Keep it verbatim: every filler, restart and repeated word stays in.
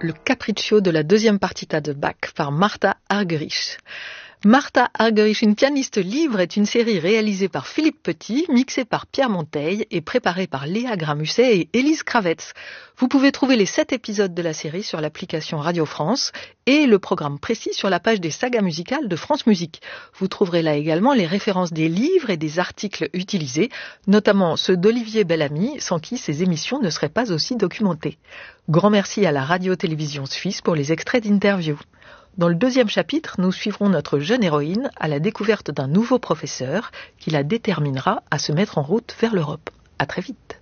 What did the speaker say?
le Capriccio de la deuxième partita de Bach par Martha Argerich. Martha Argerich, une pianiste libre, est une série réalisée par Philippe Petit, mixée par Pierre Monteil et préparée par Léa Gramusset et Élise Kravetz. Vous pouvez trouver les sept épisodes de la série sur l'application Radio France et le programme précis sur la page des sagas musicales de France Musique. Vous trouverez là également les références des livres et des articles utilisés, notamment ceux d'Olivier Bellamy, sans qui ces émissions ne seraient pas aussi documentées. Grand merci à la radio-télévision suisse pour les extraits d'interviews. Dans le deuxième chapitre, nous suivrons notre jeune héroïne à la découverte d'un nouveau professeur qui la déterminera à se mettre en route vers l'Europe. À très vite.